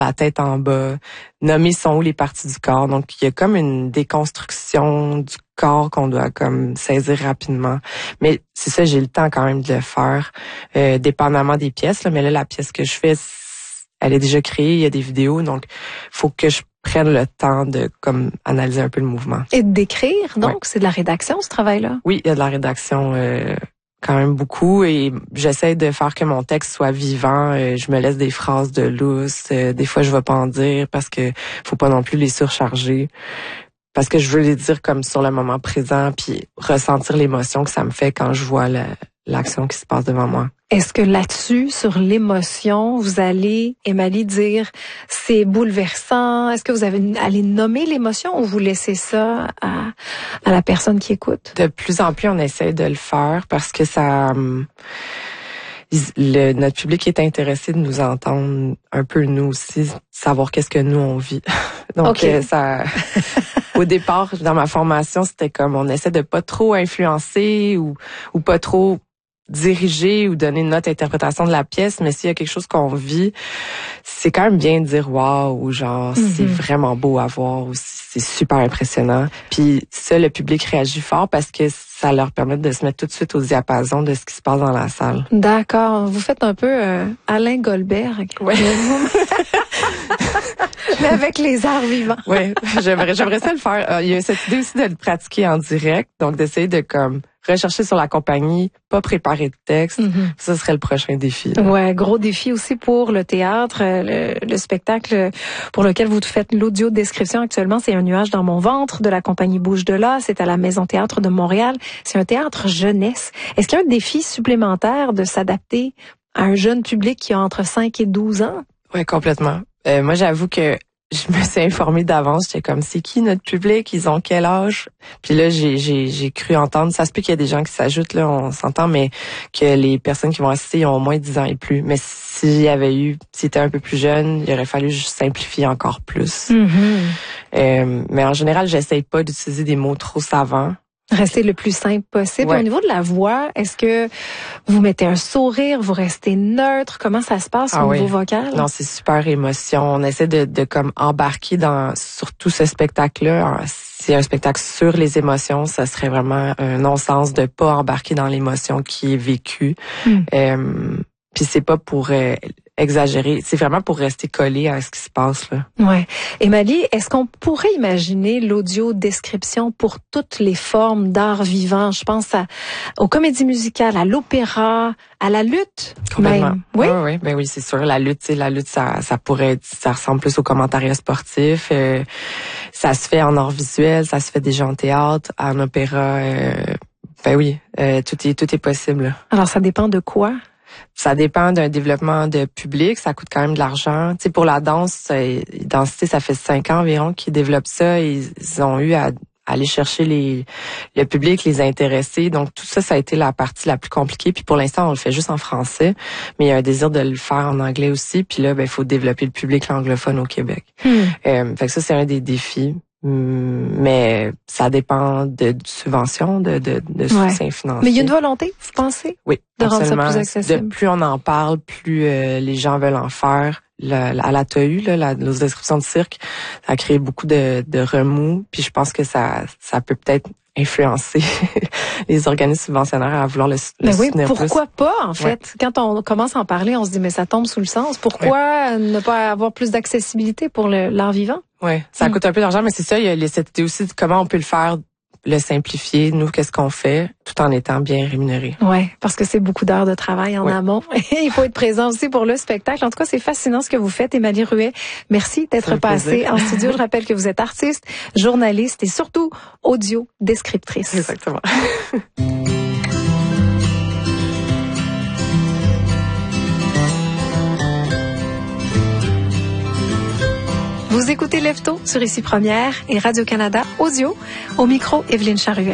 la tête en bas, nommer sont où les parties du corps. Donc, il y a comme une déconstruction du corps qu'on doit comme saisir rapidement. Mais c'est ça, j'ai le temps quand même de le faire, dépendamment des pièces. Là. Mais là, la pièce que je fais, elle est déjà créée, il y a des vidéos, donc faut que je prenne le temps de comme analyser un peu le mouvement. Et d'écrire, donc, c'est de la rédaction, ce travail-là? Oui, il y a de la rédaction quand même beaucoup et j'essaie de faire que mon texte soit vivant. Je me laisse des phrases de lousse. Des fois, je vais pas en dire parce que faut pas non plus les surcharger. Parce que je veux les dire comme sur le moment présent puis ressentir l'émotion que ça me fait quand je vois l'action qui se passe devant moi. Est-ce que là-dessus, sur l'émotion, vous allez, Émalie, dire c'est bouleversant? Est-ce que vous allez nommer l'émotion ou vous laissez ça à la personne qui écoute? De plus en plus, on essaie de le faire parce que ça... notre public est intéressé de nous entendre un peu nous aussi, savoir qu'est-ce que nous on vit. Donc ça au départ dans ma formation, c'était comme on essaie de pas trop influencer ou pas trop diriger ou donner notre interprétation de la pièce, mais s'il y a quelque chose qu'on vit, c'est quand même bien de dire wow ou genre c'est vraiment beau à voir ou c'est super impressionnant. Puis ça, le public réagit fort parce que ça leur permet de se mettre tout de suite au diapason de ce qui se passe dans la salle. D'accord. Vous faites un peu Alain Goldberg. Ouais. Mais avec les arts vivants. Oui, j'aimerais ça le faire. Il y a cette idée aussi de le pratiquer en direct, donc d'essayer de comme rechercher sur la compagnie, pas préparer de texte. Ça serait le prochain défi. Là. Ouais, gros défi aussi pour le théâtre, le spectacle pour lequel vous faites l'audio description actuellement, c'est Un nuage dans mon ventre de la compagnie Bouge de là, c'est à la Maison Théâtre de Montréal. C'est un théâtre jeunesse. Est-ce qu'il y a un défi supplémentaire de s'adapter à un jeune public qui a entre 5 et 12 ans? Oui, complètement. Moi, j'avoue que je me suis informée d'avance. J'étais comme, c'est qui notre public? Ils ont quel âge? Puis là, j'ai cru entendre. Ça se peut qu'il y a des gens qui s'ajoutent, là, on s'entend, mais que les personnes qui vont assister ont au moins 10 ans et plus. Mais s'il était un peu plus jeune, il aurait fallu juste simplifier encore plus. Mais en général, j'essaye pas d'utiliser des mots trop savants. Rester le plus simple possible. Ouais. Au niveau de la voix, est-ce que vous mettez un sourire, vous restez neutre? Comment ça se passe au niveau vocal? Non, c'est super émotion. On essaie de comme embarquer sur tout ce spectacle-là. C'est un spectacle sur les émotions. Ça serait vraiment un non-sens de pas embarquer dans l'émotion qui est vécue. Puis c'est pas pour exagérer, c'est vraiment pour rester collé à ce qui se passe là. Ouais. Émalie, est-ce qu'on pourrait imaginer l'audio description pour toutes les formes d'art vivant? Je pense aux comédies musicales, à l'opéra, à la lutte. Complètement. Même. Oui. Ben oui, c'est sûr. La lutte, ça pourrait être, ça ressemble plus au commentariat sportif. Ça se fait en art visuel, ça se fait déjà en théâtre, en opéra. Ben oui, tout est possible. Alors ça dépend de quoi? Ça dépend d'un développement de public, ça coûte quand même de l'argent. Tu sais, pour la danse, Densité, ça fait 5 ans environ qu'ils développent ça. Ils ont eu à aller chercher le public, les intéresser. Donc tout ça, ça a été la partie la plus compliquée. Puis pour l'instant, on le fait juste en français, mais il y a un désir de le faire en anglais aussi. Puis là, il faut développer le public anglophone au Québec. Fait que ça, c'est un des défis. Mais ça dépend de subventions, de soutien financier. Mais il y a une volonté, vous pensez? Oui, de rendre ça absolument. plus accessible. De plus on en parle, plus les gens veulent en faire. À la TAU, la description de cirque, ça a créé beaucoup de remous. Puis je pense que ça peut peut-être influencer les organismes subventionnaires à vouloir le soutenir plus. Pourquoi pas, en fait? Ouais. Quand on commence à en parler, on se dit, mais ça tombe sous le sens. Pourquoi ne pas avoir plus d'accessibilité pour l'art vivant? Oui, ça coûte un peu d'argent, mais c'est ça, il y a cette idée aussi de comment on peut le faire, le simplifier, nous, qu'est-ce qu'on fait, tout en étant bien rémunéré. Oui, parce que c'est beaucoup d'heures de travail en amont. Il faut être présent aussi pour le spectacle. En tout cas, c'est fascinant ce que vous faites, Émalie Ruet. Merci d'être passée en studio. Je rappelle que vous êtes artiste, journaliste et surtout audio-descriptrice. Exactement. Vous écoutez Lève-Tôt sur Ici Première et Radio-Canada Audio. Au micro, Evelyne Charuet.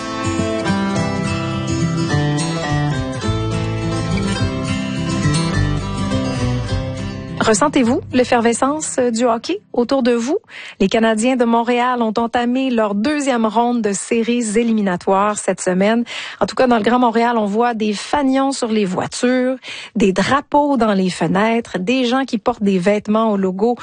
Ressentez-vous l'effervescence du hockey autour de vous? Les Canadiens de Montréal ont entamé leur 2e ronde de séries éliminatoires cette semaine. En tout cas, dans le Grand Montréal, on voit des fanions sur les voitures, des drapeaux dans les fenêtres, des gens qui portent des vêtements au logo